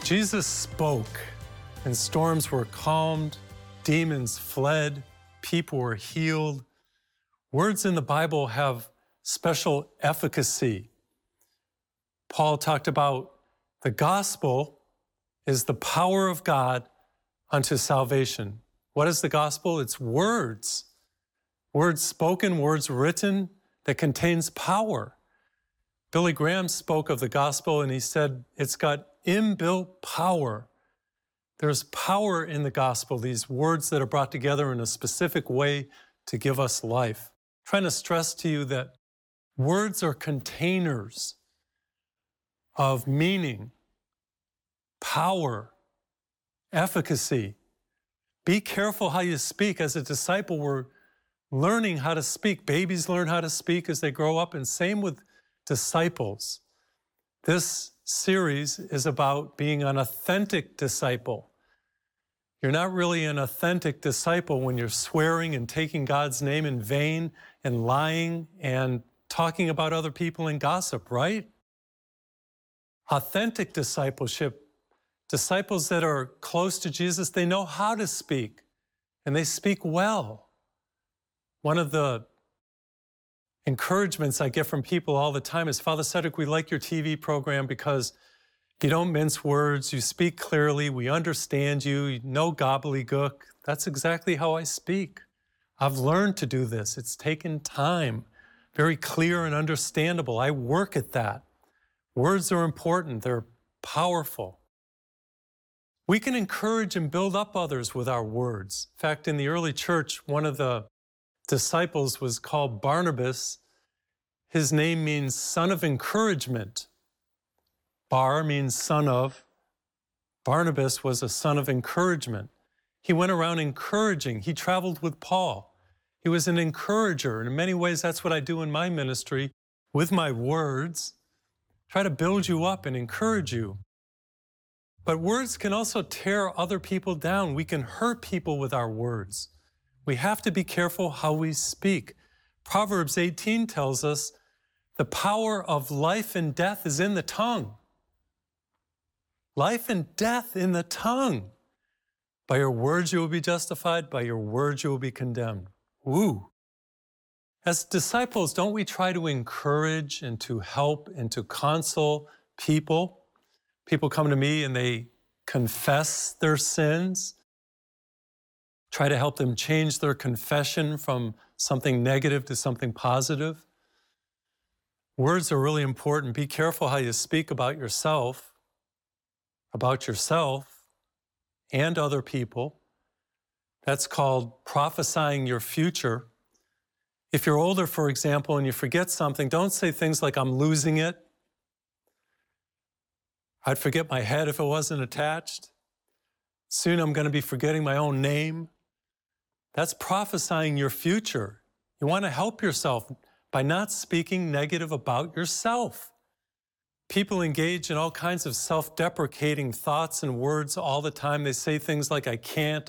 Jesus spoke, and storms were calmed, demons fled, people were healed. Words in the Bible have special efficacy. Paul talked about the gospel is the power of God unto salvation. What is the gospel? It's words. Words spoken, words written that contains power. Billy Graham spoke of the gospel and he said it's got inbuilt power. There's power in the gospel, these words that are brought together in a specific way to give us life. I'm trying to stress to you that words are containers of meaning, power, efficacy. Be careful how you speak. As a disciple, we're learning how to speak. Babies learn how to speak as they grow up, and same with disciples. This series is about being an authentic disciple. You're not really an authentic disciple when you're swearing and taking God's name in vain and lying and talking about other people and gossip, right? Authentic discipleship, disciples that are close to Jesus, they know how to speak, and they speak well. One of the encouragements I get from people all the time is, Father Cedric, we like your TV program because you don't mince words, you speak clearly, we understand you, no gobbledygook. That's exactly how I speak. I've learned to do this. It's taken time, very clear and understandable. I work at that. Words are important, they're powerful. We can encourage and build up others with our words. In fact, in the early church, one of the disciples was called Barnabas. His name means son of encouragement. Bar means son of. Barnabas was a son of encouragement. He went around encouraging. He traveled with Paul. He was an encourager. And in many ways, that's what I do in my ministry with my words. Try to build you up and encourage you. But words can also tear other people down. We can hurt people with our words. We have to be careful how we speak. Proverbs 18 tells us the power of life and death is in the tongue. Life and death in the tongue. By your words you will be justified, by your words you will be condemned. Woo! As disciples, don't we try to encourage and to help and to console people? People come to me and they confess their sins. Try to help them change their confession from something negative to something positive. Words are really important. Be careful how you speak about yourself and other people. That's called prophesying your future. If you're older, for example, and you forget something, don't say things like, I'm losing it. I'd forget my head if it wasn't attached. Soon I'm going to be forgetting my own name. That's prophesying your future. You want to help yourself by not speaking negative about yourself. People engage in all kinds of self-deprecating thoughts and words all the time. They say things like, I can't,